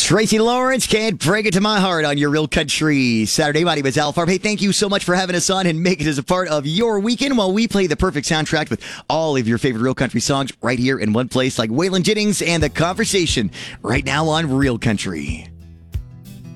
Tracy Lawrence, Can't Break It to My Heart on your Real Country Saturday. My name is Al Farb. Hey, thank you so much for having us on and making us a part of your weekend while we play the perfect soundtrack with all of your favorite Real Country songs right here in one place, like Waylon Jennings and The Conversation right now on Real Country.